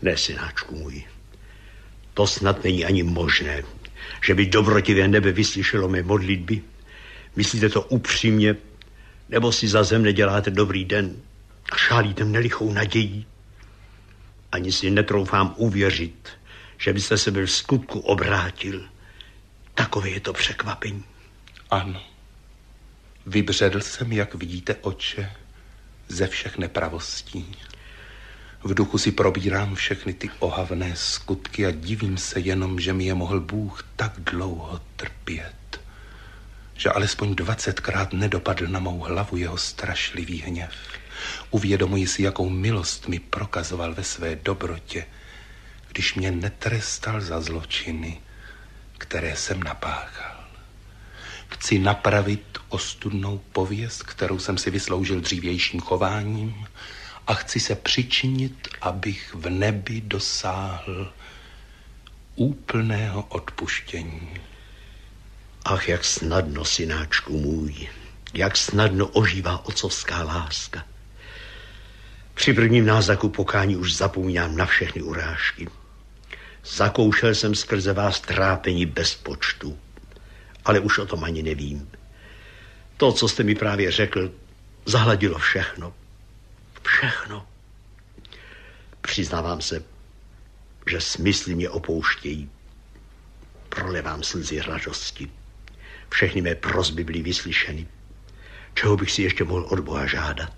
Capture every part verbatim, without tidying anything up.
Ne, synáčku můj. To snad není ani možné, že by dobrotivé nebe vyslyšelo mé modlitby. Myslíte to upřímně, nebo si za zem neděláte dobrý den a šálíte mne lichou nadějí? Ani si netroufám uvěřit, že byste se byl v skutku obrátil. Takové je to překvapení. Ano. Vybředl jsem, jak vidíte, oče, ze všech nepravostí. V duchu si probírám všechny ty ohavné skutky a divím se jenom, že mi je mohl Bůh tak dlouho trpět. Že alespoň dvacetkrát nedopadl na mou hlavu jeho strašlivý hněv. Uvědomuji si, jakou milost mi prokazoval ve své dobrotě, když mě netrestal za zločiny, které jsem napáchal. Chci napravit ostudnou pověst, kterou jsem si vysloužil dřívějším chováním, a chci se přičinit, abych v nebi dosáhl úplného odpuštění. Ach, jak snadno, synáčku můj, jak snadno ožívá otcovská láska. Při prvním náznaku pokání už zapomínám na všechny urážky. Zakoušel jsem skrze vás trápení bez počtu, ale už o tom ani nevím. To, co jste mi právě řekl, zahladilo všechno. Všechno. Přiznávám se, že smysly mě opouštějí. Prolevám slzy radosti. Všechny mé prosby byly vyslyšeny. Čeho bych si ještě mohl od Boha žádat?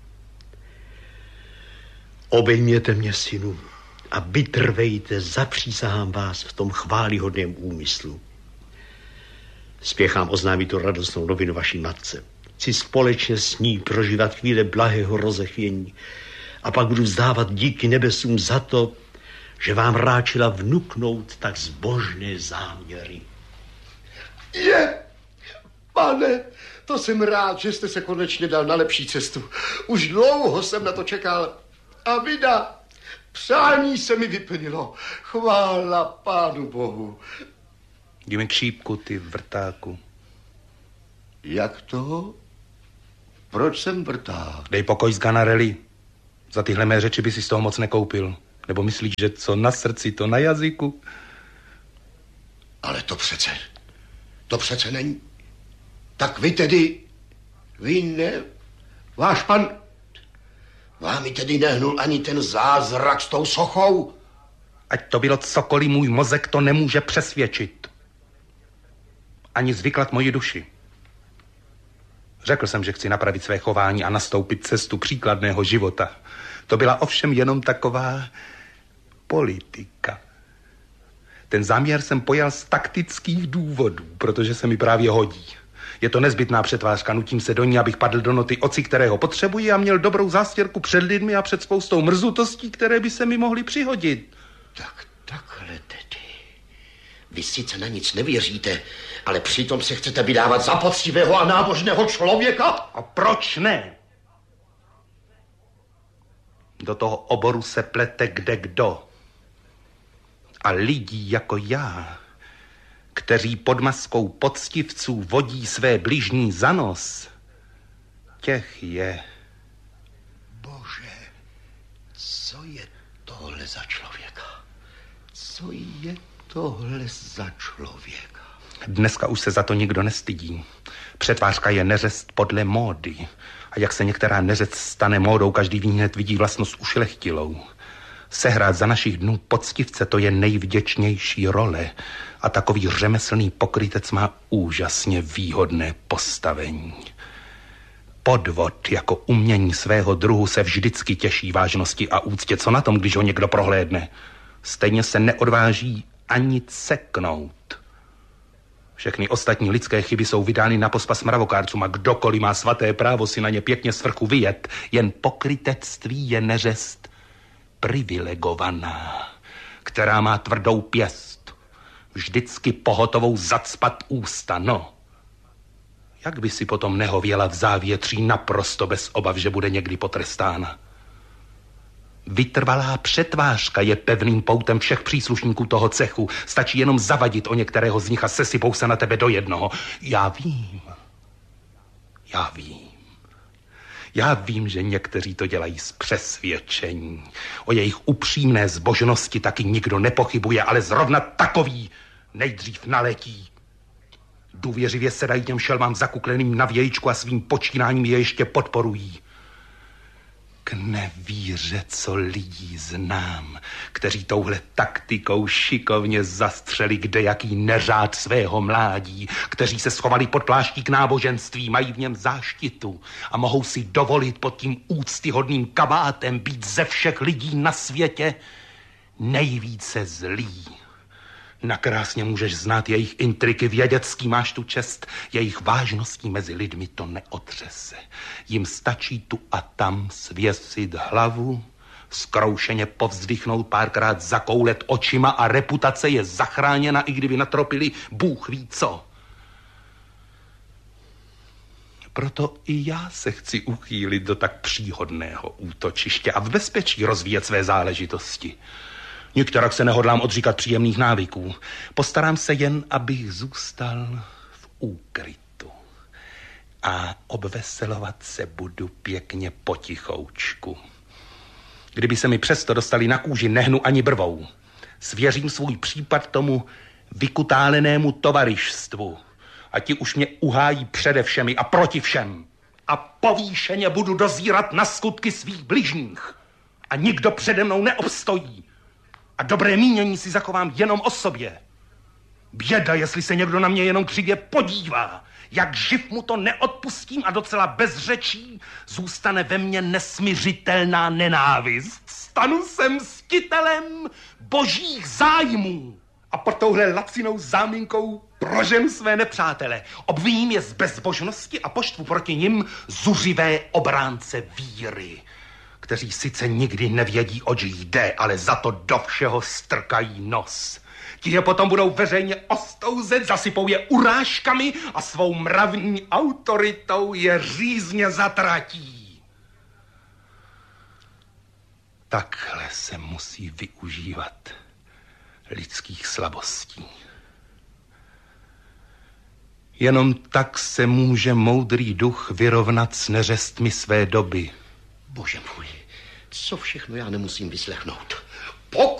Obejměte mě, synu, a vytrvejte, zapřísahám vás v tom chvályhodném úmyslu. Spěchám oznámit tu radostnou novinu vaší matce. Chci společně s ní prožívat chvíle blahého rozechvění a pak budu vzdávat díky nebesům za to, že vám ráčila vnuknout tak zbožné záměry. Je, pane, to jsem rád, že jste se konečně dal na lepší cestu. Už dlouho jsem na to čekal. A vida, přání se mi vyplnilo. Chvála Pánu Bohu. Jdi mi křípku, ty vrtáku. Jak to? Proč jsem vrták? Dej pokoj z Ganarelli. Za tyhle mé řeči by si z toho moc nekoupil. Nebo myslíš, že co na srdci, to na jazyku? Ale to přece, to přece není. Tak vy tedy, vy ne, váš pan, vám mi tedy nehnul ani ten zázrak s tou sochou? Ať to bylo cokoliv, můj mozek to nemůže přesvědčit. Ani zvyklat moji duši. Řekl jsem, že chci napravit své chování a nastoupit cestu příkladného života. To byla ovšem jenom taková politika. Ten záměr jsem pojal z taktických důvodů, protože se mi právě hodí. Je to nezbytná přetvářka, nutím se do ní, abych padl do noty oci, kterého potřebuji, a měl dobrou zástěrku před lidmi a před spoustou mrzutostí, které by se mi mohly přihodit. Tak takhle tedy. Vy sice na nic nevěříte, ale přitom se chcete vydávat za poctivého a nábožného člověka? A proč ne? Do toho oboru se plete kde kdo. A lidí jako já, kteří pod maskou poctivců vodí své bližní za nos, těch je. Bože, co je tohle za člověka? Co je tohle za člověka? Dneska už se za to nikdo nestydí. Přetvářka je neřest podle módy. A jak se některá neřest stane módou, každý hned vidí vlastnost ušlechtilou. Sehrát za našich dnů poctivce, to je nejvděčnější role. A takový řemeslný pokrytec má úžasně výhodné postavení. Podvod jako umění svého druhu se vždycky těší vážnosti a úctě. Co na tom, když ho někdo prohlédne? Stejně se neodváží ani ceknout. Všechny ostatní lidské chyby jsou vydány na pospas mravokárcům a kdokoliv má svaté právo si na ně pěkně svrchu vyjet. Jen pokrytectví je neřest privilegovaná, která má tvrdou pěst, vždycky pohotovou zacpat ústa, no. Jak by si potom nehověla v závětří naprosto bez obav, že bude někdy potrestána? Vytrvalá přetvářka je pevným poutem všech příslušníků toho cechu. Stačí jenom zavadit o některého z nich a sesypou se na tebe do jednoho. Já vím. Já vím. Já vím, že někteří to dělají z přesvědčení. O jejich upřímné zbožnosti taky nikdo nepochybuje, ale zrovna takový nejdřív naletí. Důvěřivě sedají těm šelmám zakukleným na vějičku a svým počínáním je ještě podporují. K nevíře, co lidí znám, kteří touhle taktikou šikovně zastřeli kdejaký neřád svého mládí, kteří se schovali pod pláštík náboženství, mají v něm záštitu a mohou si dovolit pod tím úctyhodným kabátem být ze všech lidí na světě nejvíce zlý. Nakrásně můžeš znát jejich intriky, vědecký máš tu čest, jejich vážností mezi lidmi to neotřese. Jim stačí tu a tam svěsit hlavu, zkroušeně povzdychnout, párkrát zakoulet očima a reputace je zachráněna, i kdyby natropili Bůh ví co. Proto i já se chci uchýlit do tak příhodného útočiště a v bezpečí rozvíjet své záležitosti. Nikterak se nehodlám odříkat příjemných návyků. Postarám se jen, abych zůstal v úkrytu. A obveselovat se budu pěkně potichoučku. Kdyby se mi přesto dostali na kůži, nehnu ani brvou. Svěřím svůj případ tomu vykutálenému tovarištvu. A ti už mě uhájí přede všemi a proti všem. A povýšeně budu dozírat na skutky svých bližních. A nikdo přede mnou neobstojí. A dobré mínění si zachovám jenom o sobě. Běda, jestli se někdo na mě jenom křivě podívá. Jak živ mu to neodpustím a docela bez řečí zůstane ve mně nesmiřitelná nenávist. Stanu se mstitelem božích zájmů. A pod touhle lacinou záminkou prožen své nepřátele. Obviním je z bezbožnosti a poštvu proti nim zuřivé obránce víry, kteří sice nikdy nevědí, oč jde, ale za to do všeho strkají nos. Ti je potom budou veřejně ostouzet, zasypou je urážkami a svou mravní autoritou je řízně zatratí. Takhle se musí využívat lidských slabostí. Jenom tak se může moudrý duch vyrovnat s neřestmi své doby. Bože můj, co všechno já nemusím vyslechnout. Pokud